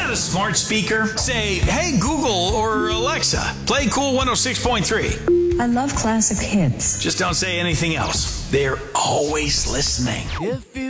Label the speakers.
Speaker 1: got a smart speaker? Say, hey Google or Alexa, play Cool 106.3.
Speaker 2: I love classic hits.
Speaker 1: Just don't say anything else. They're always listening.
Speaker 3: If you